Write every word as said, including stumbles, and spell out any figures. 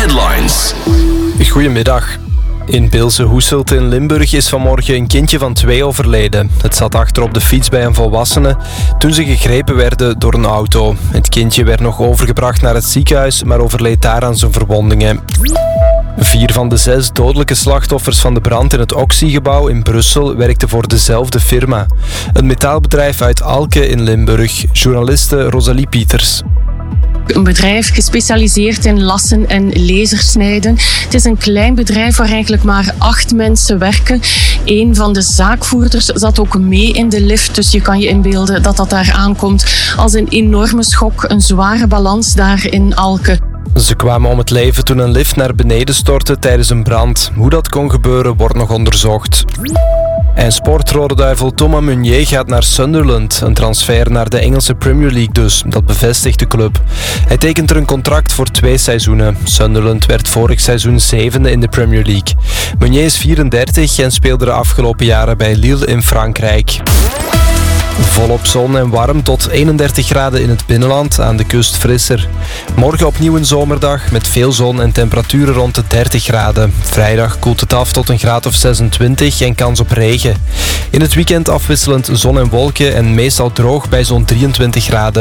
Headlines. Goedemiddag. In Beelse-Hoeselt in Limburg is vanmorgen een kindje van twee overleden. Het zat achter op de fiets bij een volwassene toen ze gegrepen werden door een auto. Het kindje werd nog overgebracht naar het ziekenhuis, maar overleed daar aan zijn verwondingen. Vier van de zes dodelijke slachtoffers van de brand in het Oxy-gebouw in Brussel werkten voor dezelfde firma. Een metaalbedrijf uit Alke in Limburg. Journaliste Rosalie Pieters. Een bedrijf gespecialiseerd in lassen en lasersnijden. Het is een klein bedrijf waar eigenlijk maar acht mensen werken. Een van de zaakvoerders zat ook mee in de lift, dus je kan je inbeelden dat dat daar aankomt als een enorme schok, een zware balans daar in Alke. Ze kwamen om het leven toen een lift naar beneden stortte tijdens een brand. Hoe dat kon gebeuren wordt nog onderzocht. En sportrode duivel Thomas Meunier gaat naar Sunderland. Een transfer naar de Engelse Premier League dus. Dat bevestigt de club. Hij tekent er een contract voor twee seizoenen. Sunderland werd vorig seizoen zevende in de Premier League. Meunier is vierendertig en speelde de afgelopen jaren bij Lille in Frankrijk. Volop zon en warm tot eenendertig graden in het binnenland, aan de kust frisser. Morgen opnieuw een zomerdag met veel zon en temperaturen rond de dertig graden. Vrijdag koelt het af tot een graad of zesentwintig en kans op regen. In het weekend afwisselend zon en wolken en meestal droog bij zo'n drieëntwintig graden.